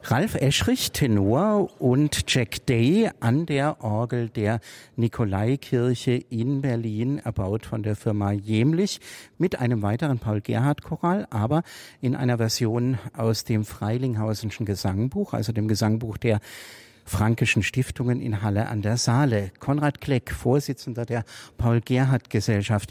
Ralf Eschrich, Tenor, und Jack Day an der Orgel der Nikolaikirche in Berlin, erbaut von der Firma Jämlich, mit einem weiteren Paul-Gerhardt-Choral, aber in einer Version aus dem Freilinghausenschen Gesangbuch, also dem Gesangbuch der Frankischen Stiftungen in Halle an der Saale. Konrad Kleck, Vorsitzender der Paul-Gerhardt-Gesellschaft.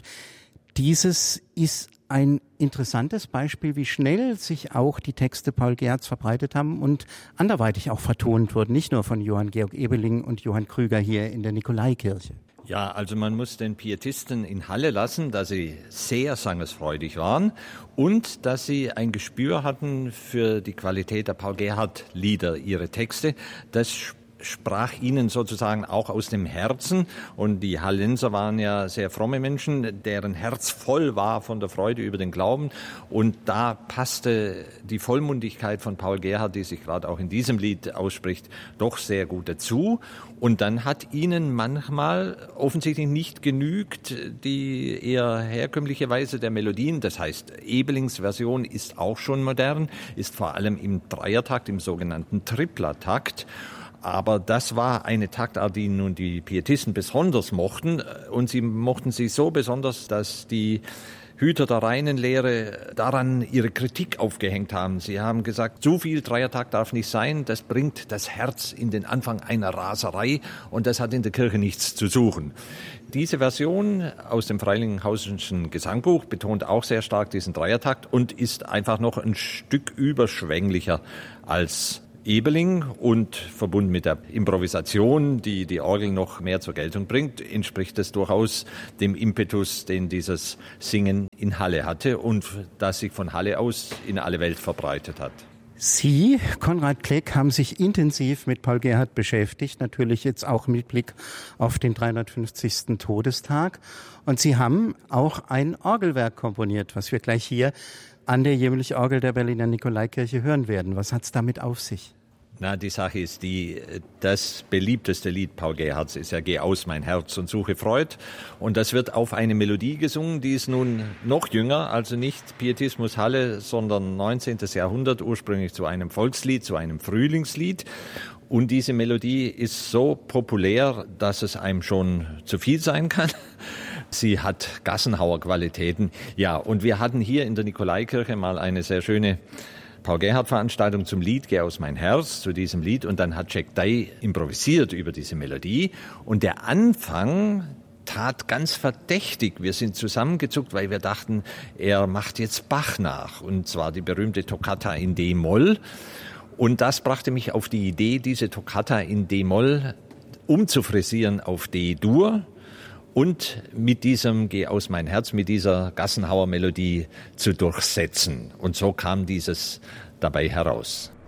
Dieses ist ein interessantes Beispiel, wie schnell sich auch die Texte Paul Gerhardts verbreitet haben und anderweitig auch vertont wurden, nicht nur von Johann Georg Ebeling und Johann Krüger hier in der Nikolaikirche. Ja, also man muss den Pietisten in Halle lassen, dass sie sehr sangesfreudig waren und dass sie ein Gespür hatten für die Qualität der Paul-Gerhardt-Lieder, ihre Texte. Das sprach ihnen sozusagen auch aus dem Herzen, und die Hallenser waren ja sehr fromme Menschen, deren Herz voll war von der Freude über den Glauben, und da passte die Vollmundigkeit von Paul Gerhardt, die sich gerade auch in diesem Lied ausspricht, doch sehr gut dazu. Und dann hat ihnen manchmal offensichtlich nicht genügt die eher herkömmliche Weise der Melodien, das heißt, Ebelings Version ist auch schon modern, ist vor allem im Dreiertakt, im sogenannten Triplertakt. Aber das war eine Taktart, die nun die Pietisten besonders mochten. Und sie mochten sie so besonders, dass die Hüter der reinen Lehre daran ihre Kritik aufgehängt haben. Sie haben gesagt, zu viel Dreiertakt darf nicht sein, das bringt das Herz in den Anfang einer Raserei und das hat in der Kirche nichts zu suchen. Diese Version aus dem Freilinghausenschen Gesangbuch betont auch sehr stark diesen Dreiertakt und ist einfach noch ein Stück überschwänglicher als Ebeling, und verbunden mit der Improvisation, die die Orgel noch mehr zur Geltung bringt, entspricht es durchaus dem Impetus, den dieses Singen in Halle hatte und das sich von Halle aus in alle Welt verbreitet hat. Sie, Konrad Kleck, haben sich intensiv mit Paul Gerhardt beschäftigt, natürlich jetzt auch mit Blick auf den 350. Todestag. Und Sie haben auch ein Orgelwerk komponiert, was wir gleich hier an der Jämlich-Orgel der Berliner Nikolaikirche hören werden. Was hat's damit auf sich? Na, die Sache ist die, das beliebteste Lied Paul Gerhardts ist ja Geh aus mein Herz und suche Freud. Und das wird auf eine Melodie gesungen, die ist nun noch jünger, also nicht Pietismus Halle, sondern 19. Jahrhundert, ursprünglich zu einem Volkslied, zu einem Frühlingslied. Und diese Melodie ist so populär, dass es einem schon zu viel sein kann. Sie hat Gassenhauer-Qualitäten. Ja, und wir hatten hier in der Nikolaikirche mal eine sehr schöne Paul-Gerhardt-Veranstaltung zum Lied Geh aus mein Herz, zu diesem Lied. Und dann hat Jack Day improvisiert über diese Melodie. Und der Anfang tat ganz verdächtig. Wir sind zusammengezuckt, weil wir dachten, er macht jetzt Bach nach. Und zwar die berühmte Toccata in D-Moll. Und das brachte mich auf die Idee, diese Toccata in D-Moll umzufrisieren auf D-Dur. Und mit diesem Geh aus mein Herz, mit dieser Gassenhauer Melodie zu durchsetzen. Und so kam dieses dabei heraus.